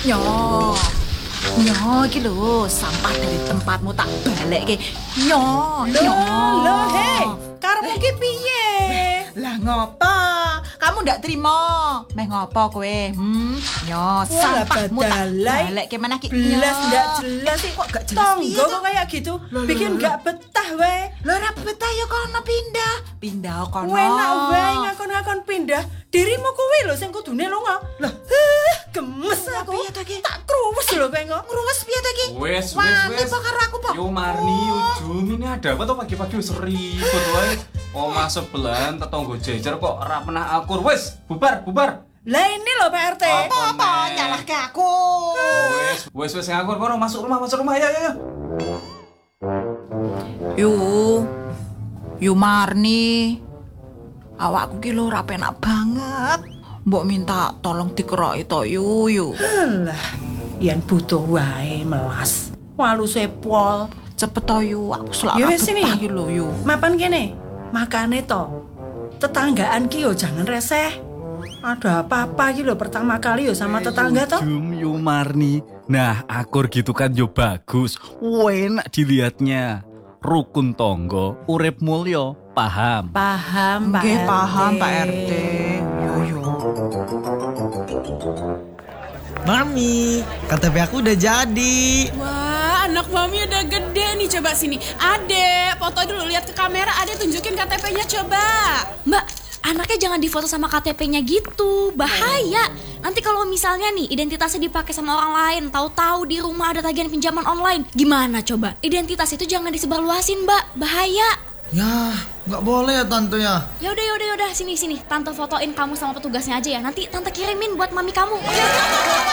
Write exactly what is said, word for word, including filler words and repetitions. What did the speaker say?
Nyo. Nyo iki lho, sampah dari tempatmu tak balekke. Nyo, nyo. Lho, hei, karepmu ki piye? Lah ngopo? Kamu ndak terima? Meh ngopo kowe? Hmm, nyo, sampahmu tak balekke mana ki? Belas ndak jelas sih kok gak jelas. Tonggo kok kayak gitu, bikin gak betah wae. Lho ora betah ya kono pindah. Pindah kono. Enak wae ngakon-ngakon pindah. Dirimu kuwi lho sing kudune lunga. Lah, heh, gemes aku. Piye to ki? Tak kruwes lho kowe kok. Ngruwes piye to ki? Wes, wes, Wani wes. po karo aku po. Yo Marni, ujung ini ada apa tuh pagi-pagi wis ribut wae. Omah sebelahan tetangga jejer kok ora pernah akur. Wes, bubar, bubar. Lah ini lho Pak R T. Apa nyalahke aku? Wes, wes wes ngakur kono masuk rumah, masuk rumah ya ya. Yu. Yu Marni. Awakku ki lho ora penak banget. Mbok minta tolong dikeroki to yu yu. Lah, yen butuh wae melas. Waluse pol. Cepet to yu, aku selak Ya wis sini. iki lho yu. Mapan kene. Makane to. Tetanggaan ki yo jangan reseh. Ada apa-apa ki lho pertama kali yo sama tetangga to. Jum Yu Marni. Nah, akur gitu kan yo bagus. Enak dilihatnya. Rukun tonggo, urip mulya, paham? Paham, Pak Nggih R T. paham Pak R T. Yo yo. Mami, K T P aku udah jadi. Wah, anak mami udah gede nih. Coba sini. Ade, foto dulu, lihat ke kamera. Ade tunjukin K T P-nya coba. Mbak, anaknya jangan difoto sama K T P-nya gitu. Bahaya. Nanti kalau misalnya nih identitasnya dipakai sama orang lain, tahu-tahu di rumah ada tagihan pinjaman online. Gimana coba? Identitas itu jangan disebarluasin, Mbak. Bahaya. Ya, nggak boleh ya tante ya. Ya udah, ya udah, ya udah. Sini, sini. Tante fotoin kamu sama petugasnya aja ya. Nanti tante kirimin buat mami kamu. Oke?